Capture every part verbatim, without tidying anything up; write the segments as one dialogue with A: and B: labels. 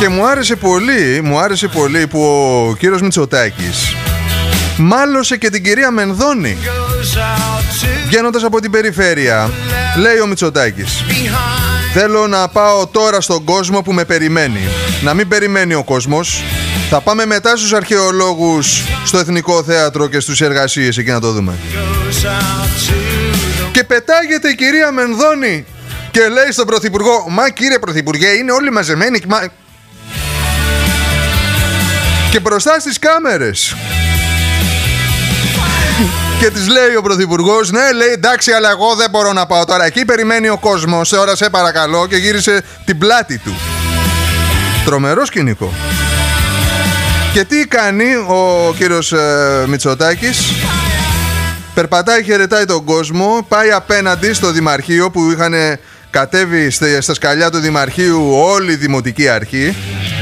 A: Και μου άρεσε πολύ, μου άρεσε πολύ που ο κύριος Μητσοτάκης μάλωσε και την κυρία Μενδώνη. Βγαίνοντας από την περιφέρεια, λέει ο Μητσοτάκης: θέλω να πάω τώρα στον κόσμο που με περιμένει. Να μην περιμένει ο κόσμος. Θα πάμε μετά στους αρχαιολόγους, στο Εθνικό Θέατρο και στους εργασίες εκεί να το δούμε. Και πετάγεται η κυρία Μενδώνη και λέει στον Πρωθυπουργό: μα κύριε Πρωθυπουργέ, είναι όλοι μαζεμένοι. Μα... και μπροστά στις κάμερες. Και της λέει ο Πρωθυπουργός: ναι, λέει, εντάξει, αλλά εγώ δεν μπορώ να πάω τώρα. Εκεί περιμένει ο κόσμος. Τώρα σε παρακαλώ. Και γύρισε την πλάτη του. Τρομερό σκηνικό. Και τι κάνει ο κύριος ε, Μητσοτάκης? Περπατάει, χαιρετάει τον κόσμο, πάει απέναντι στο Δημαρχείο που είχαν κατέβει στα σκαλιά του Δημαρχείου όλη η Δημοτική Αρχή.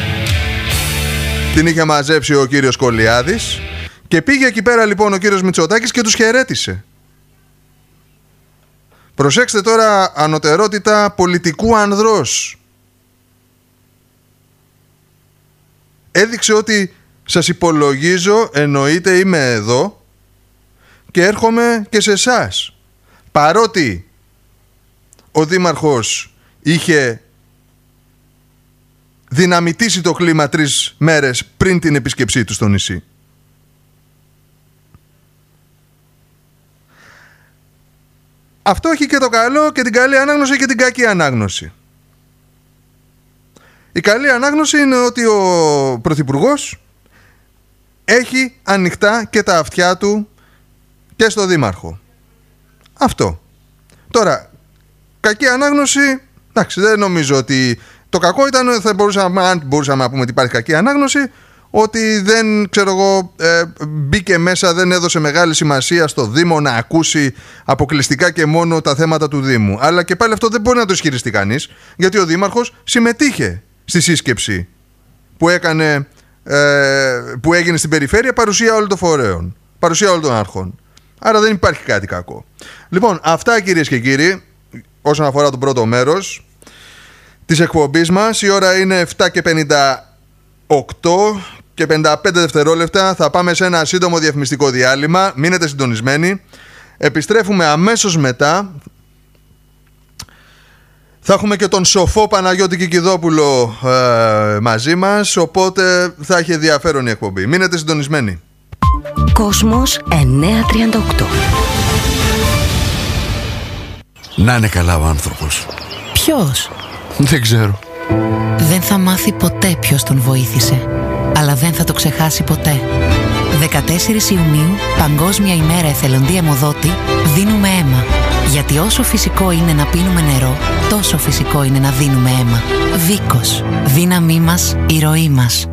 A: Την είχε μαζέψει ο κύριος Κολιάδης. Και πήγε εκεί πέρα λοιπόν ο κύριος Μητσοτάκης και τους χαιρέτησε. Προσέξτε τώρα, ανωτερότητα πολιτικού ανδρός. Έδειξε ότι σας υπολογίζω, εννοείται είμαι εδώ και έρχομαι και σε εσάς. Παρότι ο δήμαρχος είχε δυναμητήσει το κλίμα τρεις μέρες πριν την επίσκεψή του στο νησί. Αυτό έχει και το καλό και την καλή ανάγνωση και την κακή ανάγνωση. Η καλή ανάγνωση είναι ότι ο Πρωθυπουργός έχει ανοιχτά και τα αυτιά του και στο Δήμαρχο. Αυτό. Τώρα, κακή ανάγνωση, εντάξει, δεν νομίζω ότι... Το κακό ήταν, θα μπορούσαμε, αν μπορούσαμε να πούμε ότι υπάρχει κακή ανάγνωση, ότι δεν, ξέρω εγώ, ε, μπήκε μέσα, δεν έδωσε μεγάλη σημασία στο Δήμο να ακούσει αποκλειστικά και μόνο τα θέματα του Δήμου. Αλλά και πάλι αυτό δεν μπορεί να το ισχυριστεί κανείς, γιατί ο Δήμαρχος συμμετείχε στη σύσκεψη που, έκανε, ε, που έγινε στην περιφέρεια, παρουσία όλων των φορέων, παρουσία όλων των αρχών. Άρα δεν υπάρχει κάτι κακό. Λοιπόν, αυτά κυρίες και κύριοι, όσον αφορά το πρώτο μέρος της εκπομπής μας. Η ώρα είναι επτά και πενήντα οκτώ και πενήντα πέντε δευτερόλεπτα. Θα πάμε σε ένα σύντομο διαφημιστικό διάλειμμα. Μείνετε συντονισμένοι. Επιστρέφουμε αμέσως μετά. Θα έχουμε και τον σοφό Παναγιώτη Κικιδόπουλο ε, μαζί μας, οπότε θα έχει ενδιαφέρον η εκπομπή. Μείνετε συντονισμένοι.
B: Κόσμος εννιακόσια τριάντα οκτώ.
C: Να είναι καλά ο άνθρωπος.
D: Ποιος?
C: Δεν ξέρω.
D: Δεν θα μάθει ποτέ ποιος τον βοήθησε, αλλά δεν θα το ξεχάσει ποτέ. δεκατέσσερις Ιουνίου, Παγκόσμια ημέρα εθελοντή αιμοδότη, δίνουμε αίμα. Γιατί όσο φυσικό είναι να πίνουμε νερό, τόσο φυσικό είναι να δίνουμε αίμα. Βίκος. Δύναμή μας, η ροή μας.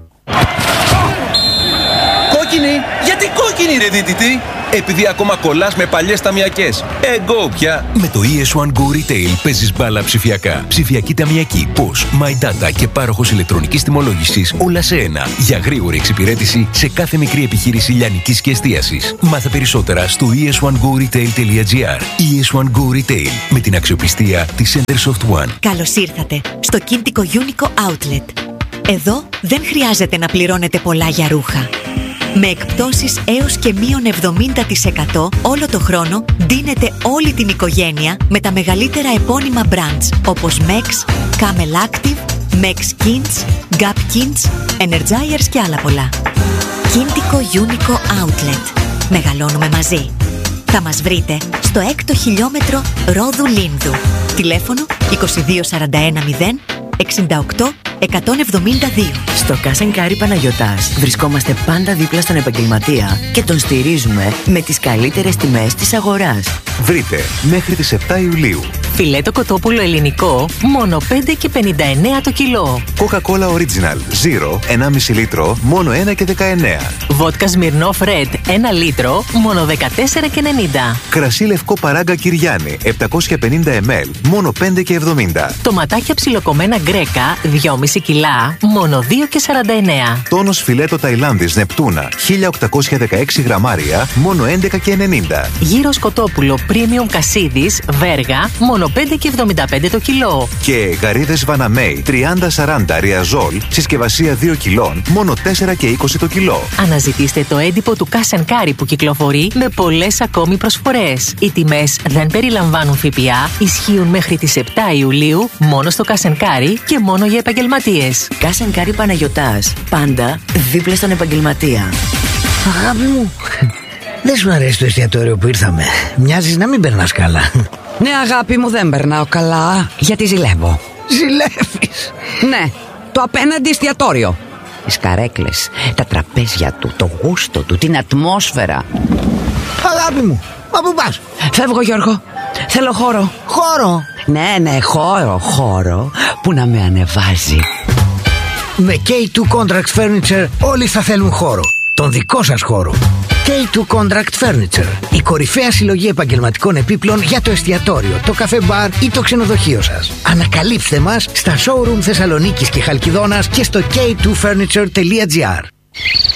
E: Κόκκινη! Γιατί κόκκινη ρε δίτητη! Επειδή ακόμα κολλάς με παλιές ταμιακές. Εγώ πια!
F: Με το ι ες one Go Retail παίζεις μπάλα ψηφιακά. Ψηφιακή ταμιακή, Posh, My Data και πάροχος ηλεκτρονικής τιμολόγησης, όλα σε ένα. Για γρήγορη εξυπηρέτηση σε κάθε μικρή επιχείρηση λιανικής και εστίασης. Μάθε περισσότερα στο ι ες one go retail τελεία τζι άρ. ι ες one Go Retail, με την αξιοπιστία της Centersoft One.
G: Καλώς ήρθατε στο Κίντικο Unico Outlet. Εδώ δεν χρειάζεται να πληρώνετε πολλά για ρούχα. Με εκπτώσεις έως και μείον εβδομήντα τοις εκατό όλο το χρόνο ντύνετε όλη την οικογένεια με τα μεγαλύτερα επώνυμα brands όπως Mex, Camel Active, Mex Kids, Gap Kids, Energizers και άλλα πολλά. Κίντικο Unico Outlet. Μεγαλώνουμε μαζί. Θα μας βρείτε στο έκτο χιλιόμετρο Ρόδου Λίνδου. Τηλέφωνο είκοσι δύο σαράντα ένα μηδέν εξήντα οκτώ εκατόν εβδομήντα δύο.
H: Στο Κάσενκάρι Παναγιωτάς βρισκόμαστε πάντα δίπλα στον επαγγελματία και τον στηρίζουμε με τις καλύτερες τιμές της αγοράς.
F: Βρείτε μέχρι τις επτά Ιουλίου.
I: Φιλέτο κοτόπουλο ελληνικό, μόνο πέντε και πενήντα εννέα το κιλό.
F: Coca-Cola Original Zero, ενάμιση λίτρο, μόνο ένα και δεκαεννέα.
I: Βότκα Smirnoff Red, ένα λίτρο, μόνο δεκατέσσερα και ενενήντα.
F: Κρασί λευκό Παράγκα Κυριάννη, επτακόσια πενήντα μιλιλίτρα, μόνο πέντε και εβδομήντα.
I: Τοματάκια ψιλοκομμένα Γκρέκα, δυόμισι κόμμα πέντε κιλά, μόνο δύο και σαράντα εννέα.
J: Τόνος φιλέτο Ταϊλάνδης Νεπτούνα, χίλια οκτακόσια δεκαέξι γραμμάρια, μόνο έντεκα και ενενήντα.
I: Γύρο σκοτόπουλο Premium Κασίδης, Βέργα, μόνο πέντε και εβδομήντα πέντε το κιλό.
J: Και γαρίδες Βαναμέι τριάντα σαράντα Ριαζόλ, συσκευασία δύο κιλών, μόνο τέσσερα και είκοσι το κιλό.
I: Αναζητήστε το έντυπο του Cash and Carry που κυκλοφορεί με πολλές ακόμη προσφορές. Οι τιμές δεν περιλαμβάνουν ΦΠΑ, ισχύουν μέχρι τις επτά Ιουλίου, μόνο στο Cash and Carry και μόνο για επαγγελματίες.
H: Cash and Carry Παναγιωτάς, πάντα δίπλα στον επαγγελματία.
K: Αγάπη μου, δεν σου αρέσει το εστιατόριο που ήρθαμε? Μοιάζεις να μην περνάς καλά.
L: Ναι, αγάπη μου, δεν περνάω καλά, γιατί ζηλεύω.
K: Ζηλεύεις?
L: Ναι, το απέναντι εστιατόριο. Τις καρέκλες, τα τραπέζια του, το γούστο του, την ατμόσφαιρα.
K: Αγάπη μου, μα πού πας?
L: Φεύγω, Γιώργο. Θέλω χώρο.
K: Χώρο?
L: Ναι, ναι, χώρο, χώρο που να με ανεβάζει.
K: Με κέι τού Contract Furniture όλοι θα θέλουν χώρο. Τον δικό σας χώρο. κέι τού Contract Furniture. Η κορυφαία συλλογή επαγγελματικών επίπλων για το εστιατόριο, το καφέ μπαρ ή το ξενοδοχείο σας. Ανακαλύψτε μας στα showroom Θεσσαλονίκης και Χαλκιδόνας και στο κέι τού furniture τελεία τζι άρ.